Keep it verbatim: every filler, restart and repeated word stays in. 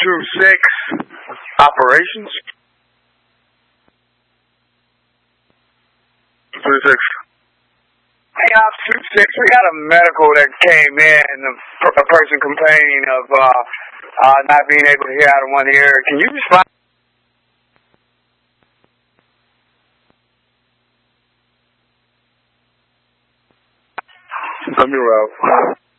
two six operations. two six. Hey, Ops two six, we got a medical that came in, a, a person complaining of uh, uh, not being able to hear out of one ear. Can you respond? Let me route.